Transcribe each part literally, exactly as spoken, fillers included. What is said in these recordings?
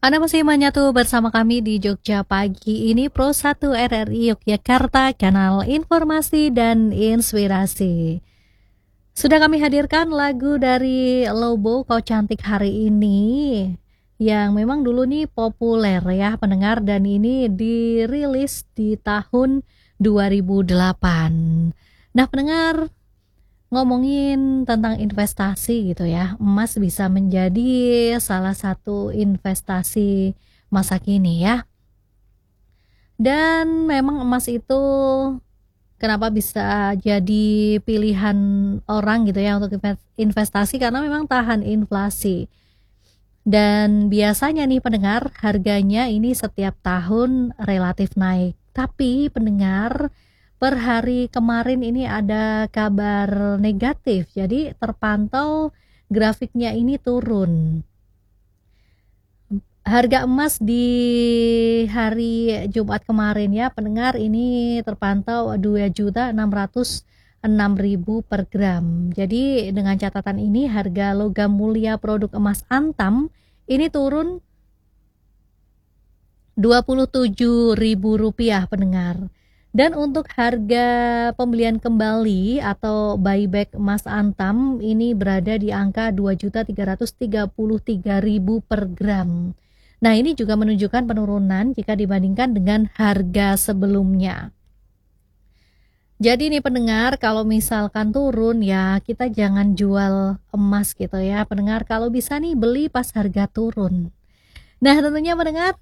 Anda masih menyatu bersama kami di Jogja Pagi ini Pro satu R R I Yogyakarta, kanal informasi dan inspirasi. Sudah kami hadirkan lagu dari Lobo, Kau Cantik Hari Ini, yang memang dulu nih populer ya pendengar, dan ini dirilis di tahun dua ribu delapan. Nah pendengar, ngomongin tentang investasi gitu ya, emas bisa menjadi salah satu investasi masa kini ya. Dan memang emas itu kenapa bisa jadi pilihan orang gitu ya untuk investasi, karena memang tahan inflasi. Dan biasanya nih pendengar, harganya ini setiap tahun relatif naik. Tapi pendengar, per hari kemarin ini ada kabar negatif. Jadi terpantau grafiknya ini turun. Harga emas di hari Jumat kemarin ya pendengar, ini terpantau dua juta enam ratus enam ribu per gram. Jadi dengan catatan ini harga logam mulia produk emas Antam ini turun dua puluh tujuh ribu rupiah pendengar. Dan untuk harga pembelian kembali atau buyback emas Antam ini berada di angka dua juta tiga ratus tiga puluh tiga ribu per gram. Nah ini juga menunjukkan penurunan jika dibandingkan dengan harga sebelumnya. Jadi nih pendengar, kalau misalkan turun ya kita jangan jual emas gitu ya pendengar. Kalau bisa nih beli pas harga turun. Nah tentunya pendengar,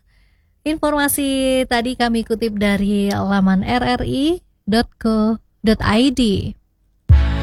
informasi tadi kami kutip dari laman r r i dot co dot i d.